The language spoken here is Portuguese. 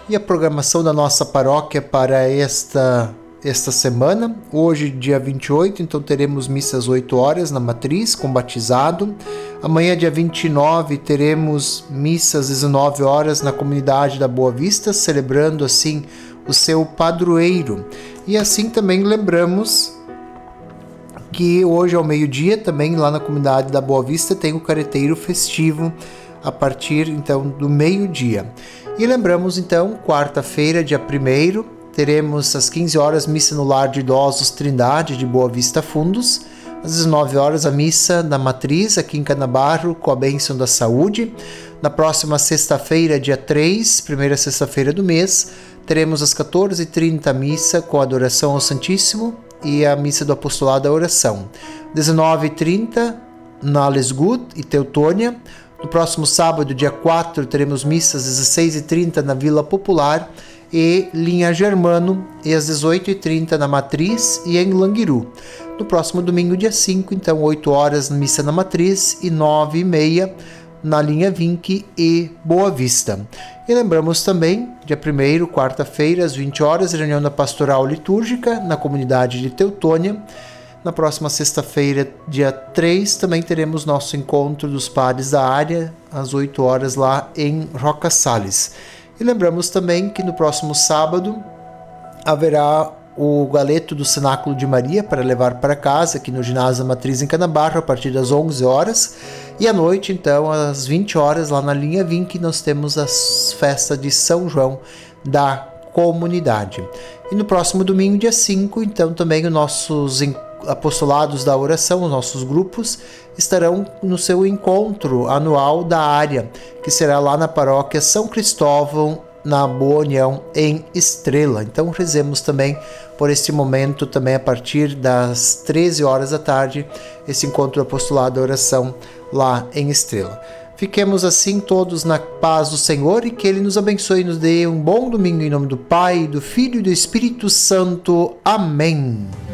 E a programação da nossa paróquia para esta semana, hoje dia 28, então teremos missas 8 horas na matriz com batizado. Amanhã dia 29 teremos missas 19 horas na comunidade da Boa Vista, celebrando assim o seu padroeiro. E assim também lembramos que hoje ao meio-dia também lá na comunidade da Boa Vista tem o careteiro festivo a partir então do meio-dia. E lembramos então, quarta-feira, dia 1º, teremos às 15 horas missa no Lar de Idosos Trindade de Boa Vista Fundos. Às 19 horas a missa na Matriz, aqui em Canabarro, com a bênção da saúde. Na próxima sexta-feira, dia 3, primeira sexta-feira do mês, teremos às 14h30 a missa com a adoração ao Santíssimo e a missa do Apostolado da Oração. 19h30 na Lesgut e Teutônia. No próximo sábado, dia 4, teremos missas às 16h30 na Vila Popular e Linha Germano, e às 18h30 na Matriz e em Languiru. No próximo domingo, dia 5, então 8 horas missa na Matriz e 9h30 na Linha Vinque e Boa Vista. E lembramos também, dia 1º, quarta-feira, às 20 horas, reunião da Pastoral Litúrgica na comunidade de Teutônia. Na próxima sexta-feira, dia 3, também teremos nosso encontro dos padres da área, às 8 horas lá em Roca Salles. E lembramos também que no próximo sábado haverá o galeto do Cenáculo de Maria para levar para casa, aqui no Ginásio Matriz em Canabarro, a partir das 11 horas. E à noite, então, às 20 horas, lá na Linha Vinque, nós temos a festa de São João da comunidade. E no próximo domingo, dia 5, então, também os nossos apostolados da oração, os nossos grupos, estarão no seu encontro anual da área, que será lá na paróquia São Cristóvão, na Boa União, em Estrela. Então rezemos também por este momento, também a partir das 13 horas da tarde, esse encontro do apostolado da oração lá em Estrela. Fiquemos assim todos na paz do Senhor e que Ele nos abençoe e nos dê um bom domingo em nome do Pai, do Filho e do Espírito Santo. Amém.